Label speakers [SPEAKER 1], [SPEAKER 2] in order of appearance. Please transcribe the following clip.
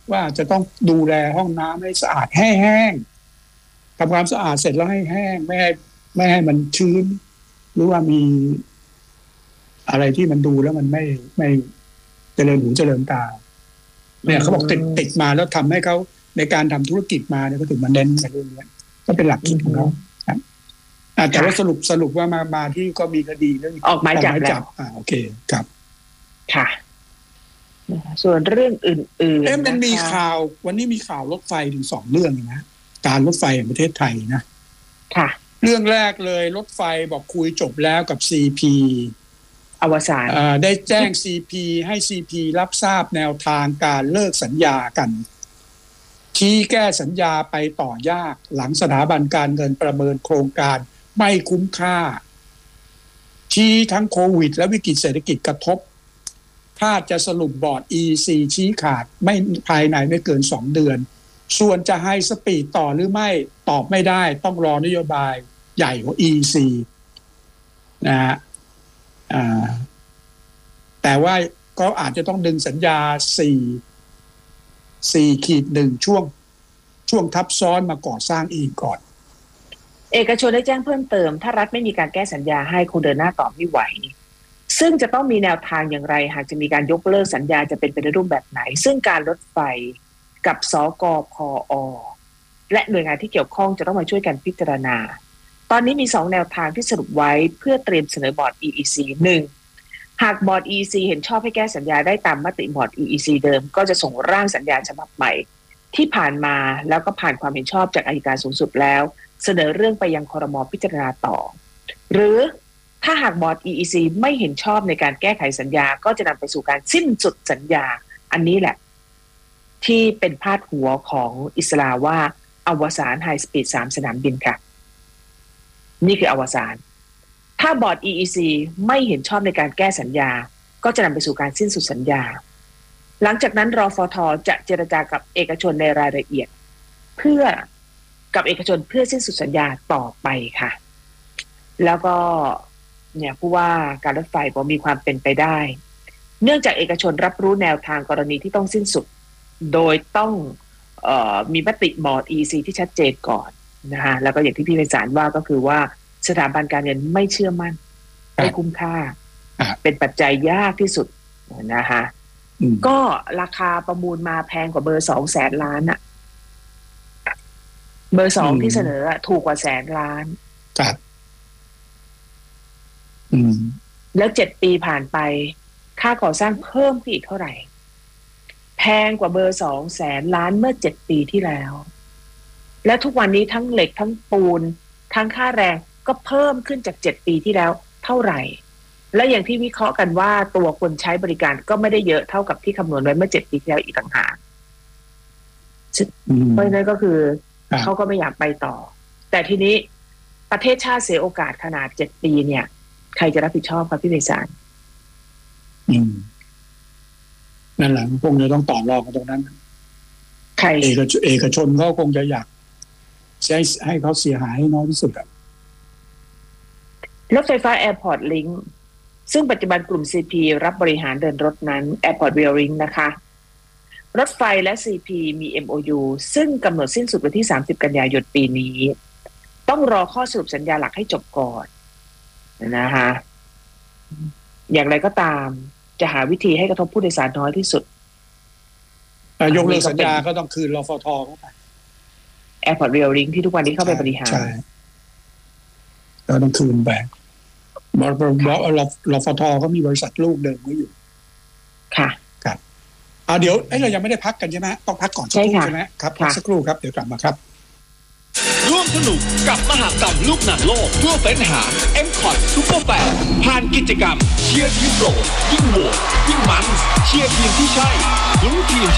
[SPEAKER 1] ว่าจะต้องดูแลห้องน้ำให้สะอาดแห้งๆทำความสะอาดเสร็จแล้วให้แห้งไม่ให้มันชื้นหรือว่ามีอะไรที่มันดูแล้วมันไม่เจริญหูเจริญตาเนี่ยเขาบอกติดมาแล้วทำให้เขาในการทำธุรกิจมาเนี่ยก็ถึงมาเน้นในเรื่องนี้ก็เป็นหลักคิดของเขาแต่ว่าสรุปว่ามาที่ก็มีคดีเรื่อง
[SPEAKER 2] ออกหมายจับแล้ว
[SPEAKER 1] โอเคครับ
[SPEAKER 2] ค่ะส่วนเรื่องอื่น
[SPEAKER 1] ๆมันมีข่าววันนี้มีข่าวรถไฟถึง2เรื่องนะการรถไฟแห่งประเทศไทยนะ
[SPEAKER 2] ค่ะ
[SPEAKER 1] เรื่องแรกเลยรถไฟบอกคุยจบแล้วกับ CP
[SPEAKER 2] อวสาน
[SPEAKER 1] ได้แจ้ง CP ให้ CP รับทราบแนวทางการเลิกสัญญากันชี้แก้สัญญาไปต่อยากหลังสถาบันการเงินประเมินโครงการไม่คุ้มค่าชี้ทั้งโควิดและวิกฤตเศรษฐกิจกระทบคาดจะสรุปบอร์ด EC ชี้ขาดไม่ภายในไม่เกิน2เดือนส่วนจะให้สปีดต่อหรือไม่ตอบไม่ได้ต้องรอนโยบายใหญ่ของ EC นะฮะแต่ว่าก็อาจจะต้องดึงสัญญา4-1 ช่วงทับซ้อนมาก่อสร้างอีกก่อน
[SPEAKER 2] เอกชนได้แจ้งเพิ่มเติมถ้ารัฐไม่มีการแก้สัญญาให้คงเดินหน้าต่อไม่ไหวซึ่งจะต้องมีแนวทางอย่างไรหากจะมีการยกเลิกสัญญาจะเป็นไปในรูปแบบไหนซึ่งการรถไฟกับสกพอ.และหน่วยงานที่เกี่ยวข้องจะต้องมาช่วยกันพิจารณาตอนนี้มี2แนวทางที่สรุปไว้เพื่อเตรียมเสนอบอร์ด EEC 1หากบอร์ด EEC เห็นชอบให้แก้สัญญาได้ตามมติบอร์ด EEC เดิมก็จะส่งร่างสัญญาฉบับใหม่ที่ผ่านมาแล้วก็ผ่านความเห็นชอบจากอัยการสูงสุดแล้วเสนอเรื่องไปยังครม.พิจารณาต่อหรือถ้าหากบอร์ด EEC ไม่เห็นชอบในการแก้ไขสัญญาก็จะนำไปสู่การสิ้นสุดสัญญาอันนี้แหละที่เป็นพาดหัวของอิสลาว่าอวสานไฮสปีด3สนามบินค่ะนี่คืออวสานถ้าบอร์ด EEC ไม่เห็นชอบในการแก้สัญญาก็จะนำไปสู่การสิ้นสุดสัญญาหลังจากนั้นรฟท.จะเจรจากับเอกชนในรายละเอียดเพื่อสิ้นสุดสัญญาต่อไปค่ะแล้วก็เนี่ยผู้ว่าการรถไฟบอกมีความเป็นไปได้เนื่องจากเอกชนรับรู้แนวทางกรณีที่ต้องสิ้นสุดโดยต้องมีมติบอร์ด EC ที่ชัดเจนก่อนนะคะแล้วก็อย่างที่พี่ไพศาลว่าก็คือว่าสถาบันการเงินไม่เชื่อมั่นไม่คุ้มค่าเป็นปัจจัยยากที่สุดนะคะก็ราคาประมูลมาแพงกว่าเบอร์2 แสนล้านอะเบอร์2ที่เสนอถูกกว่า100,000 ล้าน
[SPEAKER 1] ครับ
[SPEAKER 2] แล้ว7 ปีผ่านไปค่าก่อสร้างเพิ่มขึ้นอีกเท่าไหร่แพงกว่าเบอร์2 แสนล้านเมื่อ7 ปีที่แล้วและทุกวันนี้ทั้งเหล็กทั้งปูนทั้งค่าแรงก็เพิ่มขึ้นจาก7 ปีที่แล้วเท่าไหร่และอย่างที่วิเคราะห์กันว่าตัวคนใช้บริการก็ไม่ได้เยอะเท่ากับที่คำนวณไว้เมื่อ7 ปีที่แล้วอีกต่างหากเพราะฉะนั้นก็คือเขาก็ไม่อยากไปต่อแต่ทีนี้ประเทศชาติเสียโอกาสขนาด7 ปีเนี่ยใครจะรับผิดชอบครับพี่ไพศาล
[SPEAKER 1] นั่นแหละคงจะต้องต่อรองกันตรงนั้น
[SPEAKER 2] ใคร
[SPEAKER 1] เอกชนเขาคงจะอยากให้เขาเสียหายให้น้อยที่สุดอะ
[SPEAKER 2] รถไฟฟ้า Airport Link ซึ่งปัจจุบันกลุ่ม CP รับบริหารเดินรถนั้น Airport Rail Link นะคะรถไฟและ CP มี MOU ซึ่งกำหนดสิ้นสุดวันที่30 กันยายนปีนี้ต้องรอข้อสรุปสัญญาหลักให้จบก่อนนะคะอย่างไรก็ตามจะหาวิธีให้กระทบผู้โดยสารน้อยที่สุด
[SPEAKER 1] ยกเลิกสัญญาก็ต้องคืนรฟท.เข้าไป
[SPEAKER 2] Airport Rail Link ที่ทุกวันนี้เข้าไปบริหาร
[SPEAKER 1] ใช่ก็ต้องคืนไปรฟท.ก็มีบริษัทลูกเดิมไว้อยู่
[SPEAKER 2] ค่ะ
[SPEAKER 1] ครับเดี๋ยวเรายังไม่ได้พักกันใช่ไหมต้องพักก่อนสักครู่ใช่ไหมครับพักสักครู่ครับเดี๋ยวกลับมาครับ
[SPEAKER 3] ร่วมสนุกกับมหกรรมลูกหนังโลกเพื่อเฟ้นหา M.Cot Super Fan ผ่านกิจกรรมเชียร์ทีมโปรดยิ่งโหวตยิ่งมันเชียร์ทีมที่ใช่ลุ้นทีมที่